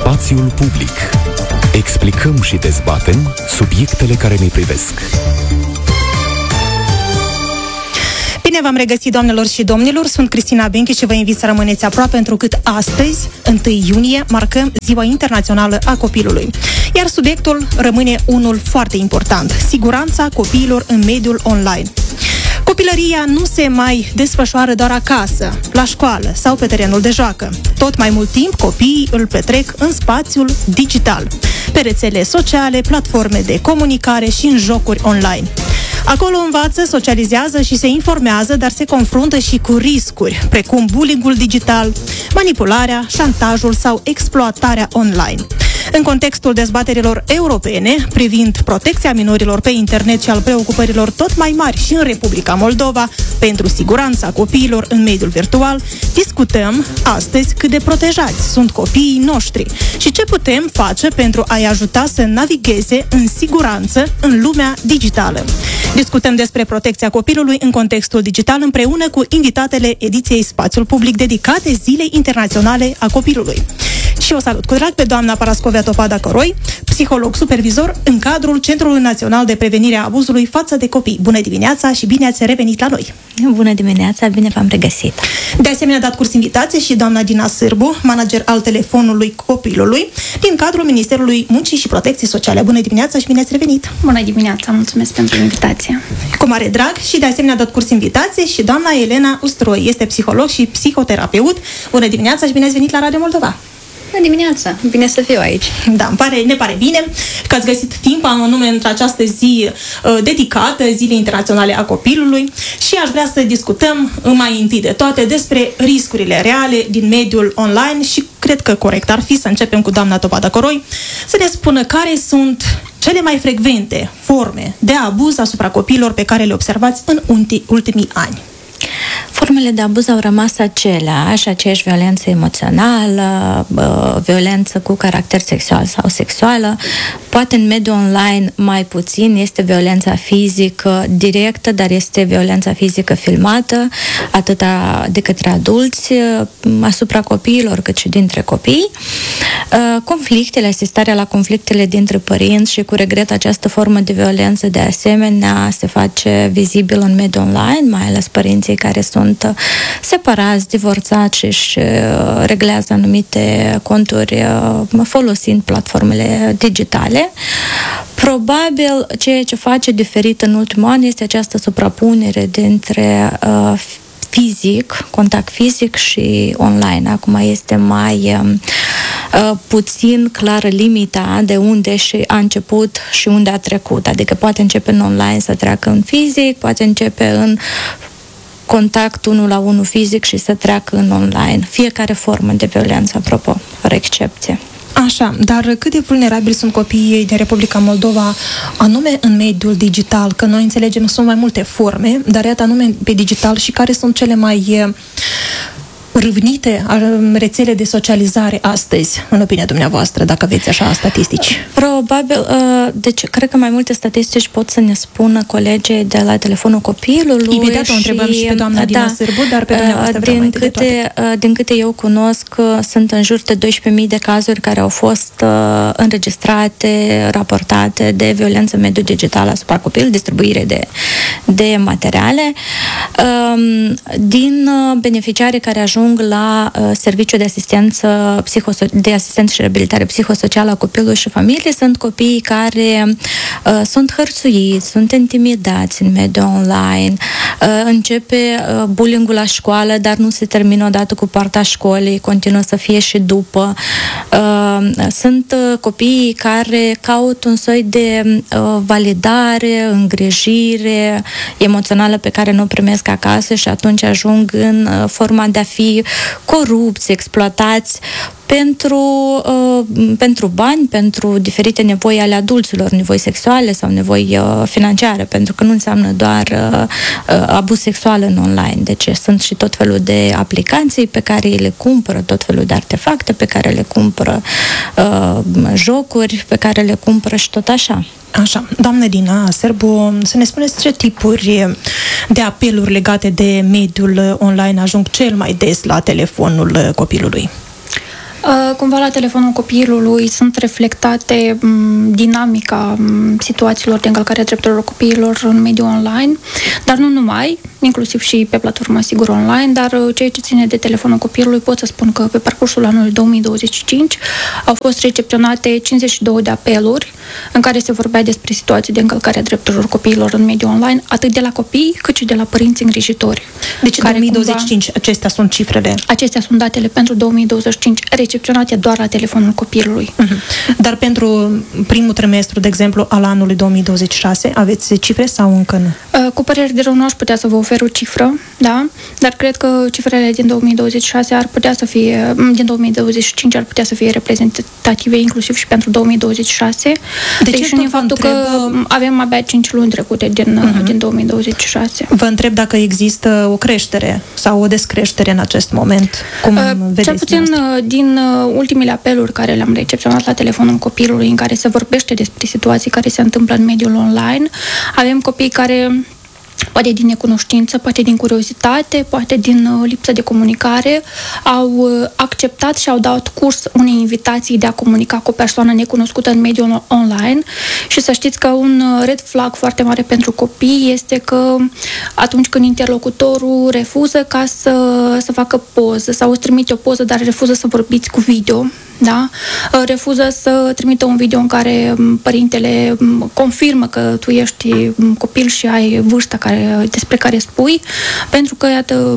Spațiul public. Explicăm și dezbatem subiectele care ne privesc. Bine v-am regăsit, doamnelor și domnilor, sunt Cristina Benchi și vă invit să rămâneți aproape, întrucât astăzi, 1 iunie, marcăm Ziua Internațională a Copilului. Iar subiectul rămâne unul foarte important: siguranța copiilor în mediul online. Copilăria nu se mai desfășoară doar acasă, la școală sau pe terenul de joacă. Tot mai mult timp copiii îl petrec în spațiul digital, pe rețele sociale, platforme de comunicare și în jocuri online. Acolo învață, socializează și se informează, dar se confruntă și cu riscuri, precum bullying-ul digital, manipularea, șantajul sau exploatarea online. În contextul dezbaterilor europene privind protecția minorilor pe internet și al preocupărilor tot mai mari și în Republica Moldova pentru siguranța copiilor în mediul virtual, discutăm astăzi cât de protejați sunt copiii noștri și ce putem face pentru a-i ajuta să navigheze în siguranță în lumea digitală. Discutăm despre protecția copilului în contextul digital împreună cu invitatele ediției Spațiul Public dedicate Zilei Internaționale a Copilului. Și o salut cu drag pe doamna Parascovia Topada Căroi, psiholog supervizor în cadrul Centrului Național de Prevenire a Abuzului față de copii. Bună dimineața și bine ați revenit la noi! Bună dimineața, bine v-am regăsit! De asemenea, dat curs invitație și doamna Dina Sârbu, manager al telefonului copilului, din cadrul Ministerului Muncii și Protecției Sociale. Bună dimineața și bine ați revenit! Bună dimineața, mulțumesc pentru invitație! Cu mare drag și de asemenea dat curs invitație și doamna Elena Ustroi, este psiholog și psihoterapeut. Bună dimineața și bine ați venit la Radio Moldova! Bună dimineața! Bine să fiu aici! Da, ne pare bine că ați găsit timp anume într această zi dedicată Zilei Internaționale a Copilului și aș vrea să discutăm mai întâi de toate despre riscurile reale din mediul online și cred că corect ar fi să începem cu doamna Topada Coroi să ne spună care sunt cele mai frecvente forme de abuz asupra copiilor pe care le observați în ultimii ani. Formele de abuz au rămas aceeași violență emoțională, violență cu caracter sexual sau sexuală. Poate în mediul online mai puțin este violența fizică directă, dar este violența fizică filmată, atât de către adulți asupra copiilor, cât și dintre copii. Conflictele, asistarea la conflictele dintre părinți și cu regret această formă de violență de asemenea se face vizibil în mediul online, mai ales părinții care sunt separați, divorțați și își reglează anumite conturi folosind platformele digitale. Probabil ceea ce face diferit în ultimul an este această suprapunere dintre contact fizic și online. Acum este mai puțin clară limita de unde și a început și unde a trecut. Adică poate începe în online să treacă în fizic, poate începe în contact 1-la-1 fizic și să treacă în online. Fiecare formă de violență, apropo, fără excepție. Așa, dar cât de vulnerabili sunt copiii din Republica Moldova anume în mediul digital? Că noi înțelegem că sunt mai multe forme, dar iată anume pe digital și care sunt cele mai râvnite rețele de socializare astăzi, în opinia dumneavoastră, dacă aveți așa statistici? Probabil, deci cred că mai multe statistici pot să ne spună colegii de la telefonul copilului. Imediat o întrebăm și pe doamna Dina Sârbu, dar pe dumneavoastră vreau mai întâi de toate. Din câte eu cunosc, sunt în jur de 12.000 de cazuri care au fost înregistrate, raportate de violență în mediul digital asupra copilului, distribuire de materiale. Din beneficiarii care ajung la serviciul de asistență și reabilitare psihosocială a copilului și familiei sunt copiii care sunt hărțuiți, sunt intimidați în mediul online, începe bullying-ul la școală, dar nu se termină odată cu poarta școlii, continuă să fie și după. Sunt copiii care caută un soi de validare, îngrijire emoțională pe care nu o primesc acasă și atunci ajung în forma de a fi corupți, exploatați pentru bani, pentru diferite nevoi ale adulților, nevoi sexuale sau nevoi financiare, pentru că nu înseamnă doar abuz sexual în online. Deci sunt și tot felul de aplicații pe care le cumpără, tot felul de artefacte pe care le cumpără, jocuri pe care le cumpără și tot așa. Așa, doamnă Dina Sârbu, să ne spuneți ce tipuri de apeluri legate de mediul online ajung cel mai des la telefonul copilului? Cumva la telefonul copilului sunt reflectate dinamica situațiilor de încălcare a drepturilor copiilor în mediul online, dar nu numai, inclusiv și pe platforma Sigur Online, dar ceea ce ține de telefonul copilului pot să spun că pe parcursul anului 2025 au fost recepționate 52 de apeluri în care se vorbea despre situații de încălcare a drepturilor copiilor în mediul online, atât de la copii cât și de la părinți îngrijitori. Deci în 2025 acestea sunt cifrele. Acestea sunt datele pentru 2025 recepționate doar la telefonul copilului. Dar pentru primul trimestru, de exemplu, al anului 2026, aveți cifre sau încă nu? Cu părere de rău nu aș putea să vă ofer o cifră, da? Dar cred că cifrele din 2026 ar putea să fie, din 2025 ar putea să fie reprezentative inclusiv și pentru 2026. De ce și faptul că avem abia 5 luni trecute din 2026. Vă întreb dacă există o creștere sau o descreștere în acest moment. Cum vedeți? Cel puțin din ultimele apeluri care le-am recepționat la telefonul copilului în care se vorbește despre situații care se întâmplă în mediul online, avem copii care poate din necunoștință, poate din curiozitate, poate din lipsă de comunicare, au acceptat și au dat curs unei invitații de a comunica cu o persoană necunoscută în mediul online. Și să știți că un red flag foarte mare pentru copii este că atunci când interlocutorul refuză ca să facă poză sau îți trimite o poză, dar refuză să vorbiți cu video, da? Refuză să trimită un video în care părintele confirmă că tu ești copil și ai vârsta despre care spui, pentru că, iată,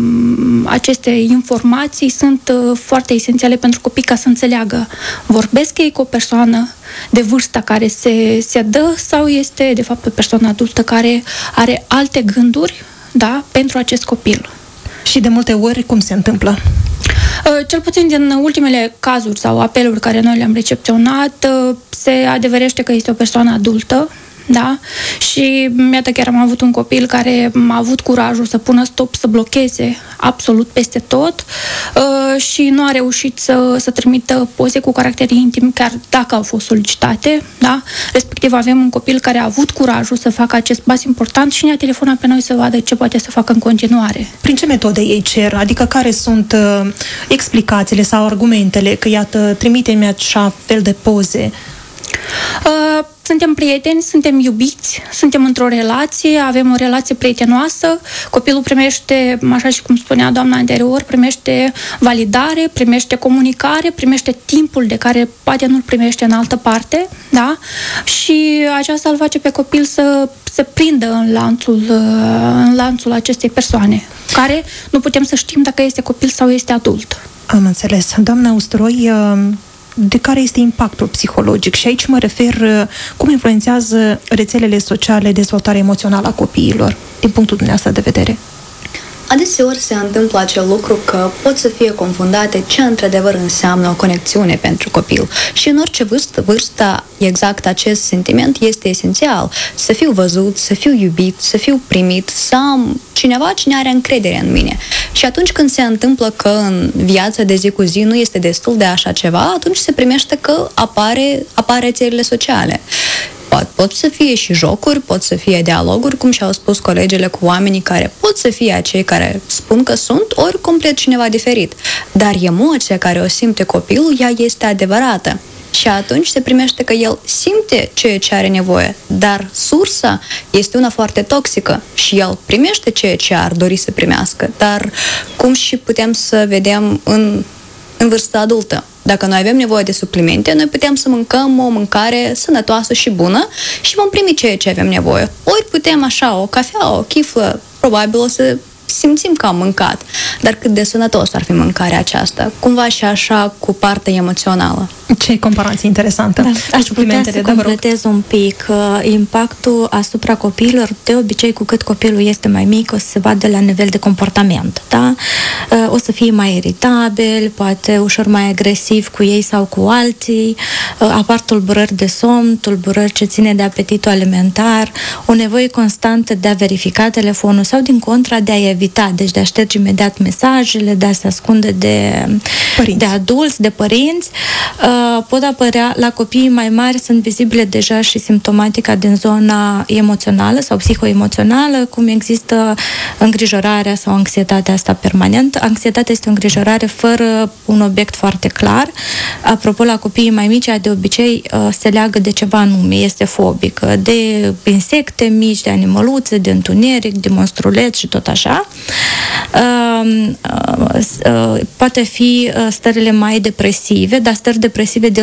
aceste informații sunt foarte esențiale pentru copii ca să înțeleagă. Vorbesc ei cu o persoană de vârsta care se dă sau este, de fapt, o persoană adultă care are alte gânduri, da, pentru acest copil. Și de multe ori cum se întâmplă? Cel puțin din ultimele cazuri sau apeluri care noi le-am recepționat, se adeverește că este o persoană adultă, da? Și iată, chiar am avut un copil care a avut curajul să pună stop, să blocheze absolut peste tot și nu a reușit să trimită poze cu caractere intime, chiar dacă au fost solicitate, da? Respectiv avem un copil care a avut curajul să facă acest pas important și ne-a telefonat pe noi să vadă ce poate să facă în continuare. Prin ce metode ei cer? Adică care sunt explicațiile sau argumentele că, iată, trimite-mi așa fel de poze? Suntem prieteni, suntem iubiți, suntem într-o relație, avem o relație prietenoasă, copilul primește, așa și cum spunea doamna anterior, primește validare, primește comunicare, primește timpul de care poate nu-l primește în altă parte, da? Și aceasta îl face pe copil să se prindă în lanțul acestei persoane, care nu putem să știm dacă este copil sau este adult. Am înțeles. Doamna Usturoi, de care este impactul psihologic? Și aici mă refer cum influențează rețelele sociale dezvoltarea emoțională a copiilor, din punctul dumneavoastră de vedere. Adeseori se întâmplă acel lucru că pot să fie confundate ce într-adevăr înseamnă o conexiune pentru copil. Și în orice vârstă, exact acest sentiment este esențial. Să fiu văzut, să fiu iubit, să fiu primit, să am cineva cine are încredere în mine. Și atunci când se întâmplă că în viața de zi cu zi nu este destul de așa ceva, atunci se primește că apare rețelele sociale. Pot să fie și jocuri, pot să fie dialoguri, cum și-au spus colegele, cu oamenii care pot să fie acei care spun că sunt, ori complet cineva diferit. Dar emoția care o simte copilul, ea este adevărată. Și atunci se primește că el simte ceea ce are nevoie, dar sursa este una foarte toxică și el primește ceea ce ar dori să primească. Dar cum și putem să vedem în vârsta adultă? Dacă noi avem nevoie de suplimente, noi putem să mâncăm o mâncare sănătoasă și bună și vom primi ceea ce avem nevoie. Ori putem așa, o cafea, o chiflă, probabil o să simțim că am mâncat. Dar cât de sănătos ar fi mâncarea aceasta? Cumva și așa cu partea emoțională. Ce comparație interesantă. Da, aș putea să completez un pic. Impactul asupra copiilor, de obicei, cu cât copilul este mai mic, o să se vadă la nivel de comportament. Da? O să fie mai iritabil, poate ușor mai agresiv cu ei sau cu alții, apar tulburări de somn, tulburări ce ține de apetitul alimentar, o nevoie constantă de a verifica telefonul sau, din contra, de a evita, deci de a șterge imediat mesajele, de a se ascunde de adulți, de părinți. pot apărea, la copiii mai mari sunt vizibile deja și simptomatica din zona emoțională sau psihoemoțională, cum există îngrijorarea sau anxietatea asta permanentă. Anxietatea este o îngrijorare fără un obiect foarte clar. Apropo, la copiii mai mici, de obicei se leagă de ceva anume, este fobică, de insecte mici, de animăluțe, de întuneric, de monstruleți și tot așa. Poate fi stările mai depresive, dar stări depresive de